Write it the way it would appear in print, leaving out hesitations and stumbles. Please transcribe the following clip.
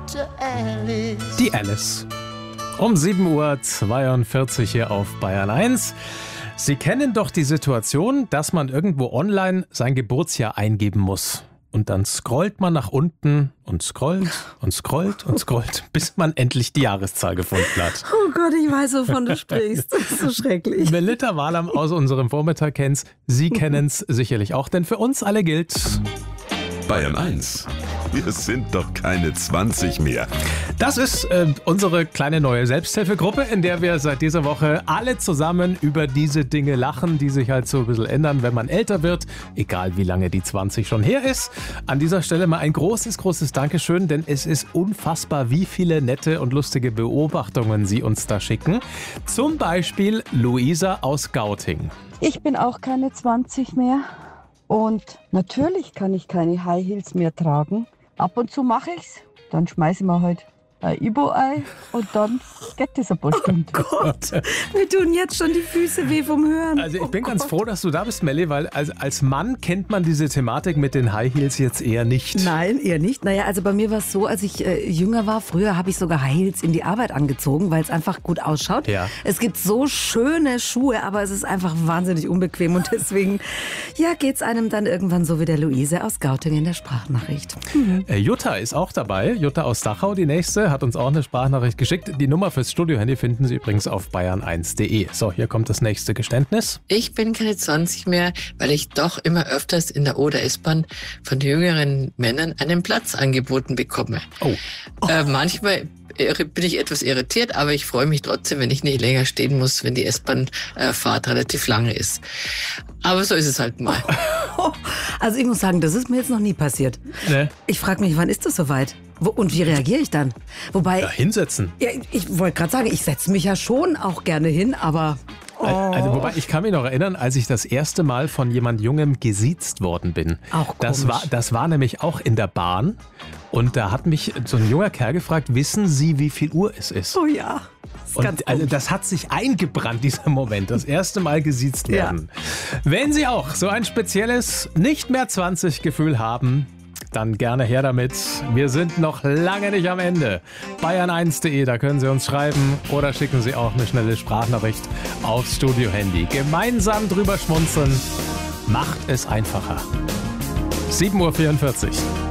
Die Alice. Um 7:42 Uhr hier auf Bayern 1. Sie kennen doch die Situation, dass man irgendwo online sein Geburtsjahr eingeben muss. Und dann scrollt man nach unten und scrollt und scrollt und scrollt, bis man endlich die Jahreszahl gefunden hat. Oh Gott, ich weiß, wovon du sprichst. Das ist so schrecklich. Melitta Wahlam aus unserem Vormittag kennt's. Sie kennen's sicherlich auch, denn für uns alle gilt: Bayern 1. Wir sind doch keine 20 mehr. Das ist unsere kleine neue Selbsthilfegruppe, in der wir seit dieser Woche alle zusammen über diese Dinge lachen, die sich halt so ein bisschen ändern, wenn man älter wird, egal wie lange die 20 schon her ist. An dieser Stelle mal ein großes Dankeschön, denn es ist unfassbar, wie viele nette und lustige Beobachtungen Sie uns da schicken. Zum Beispiel Luisa aus Gauting. Ich bin auch keine 20 mehr und natürlich kann ich keine High Heels mehr tragen. Ab und zu mache ich's, dann schmeiße ich mir halt ein Ibo-Ei und dann geht das ein paar Stunden. Oh Gott, mir tun jetzt schon die Füße weh vom Hören. Also ich bin ganz froh, dass du da bist, Melli, weil als Mann kennt man diese Thematik mit den High Heels jetzt eher nicht. Nein, eher nicht. Naja, also bei mir war es so, als ich jünger war, früher habe ich sogar High Heels in die Arbeit angezogen, weil es einfach gut ausschaut. Ja. Es gibt so schöne Schuhe, aber es ist einfach wahnsinnig unbequem und deswegen geht's einem dann irgendwann so wie der Luise aus Gauting in der Sprachnachricht. Jutta ist auch dabei. Jutta aus Dachau, die nächste, hat uns auch eine Sprachnachricht geschickt. Die Nummer fürs Studiohandy finden Sie übrigens auf bayern1.de. So, hier kommt das nächste Geständnis. Ich bin keine 20 mehr, weil ich doch immer öfters in der O- oder S-Bahn von jüngeren Männern einen Platz angeboten bekomme. Oh. Manchmal bin ich etwas irritiert, aber ich freue mich trotzdem, wenn ich nicht länger stehen muss, wenn die S-Bahn-Fahrt relativ lange ist. Aber so ist es halt mal. Also ich muss sagen, das ist mir jetzt noch nie passiert. Ne? Ich frage mich, wann ist das soweit? Und wie reagiere ich dann? Wobei, Ja, hinsetzen. ja, ich wollte gerade sagen, ich setze mich ja schon auch gerne hin, aber... Also, wobei, ich kann mich noch erinnern, als ich das erste Mal von jemand Jungem gesiezt worden bin. Auch das komisch. das war nämlich auch in der Bahn. Und da hat mich so ein junger Kerl gefragt, wissen Sie, wie viel Uhr es ist? Oh ja, das ist ganz Und also komisch. das hat sich eingebrannt, dieser Moment. Das erste Mal gesiezt werden. Wenn Sie auch so ein spezielles Nicht-mehr-20-Gefühl haben, dann gerne her damit. Wir sind noch lange nicht am Ende. Bayern1.de, da können Sie uns schreiben oder schicken Sie auch eine schnelle Sprachnachricht aufs Studiohandy. Gemeinsam drüber schmunzeln macht es einfacher. 7:44 Uhr.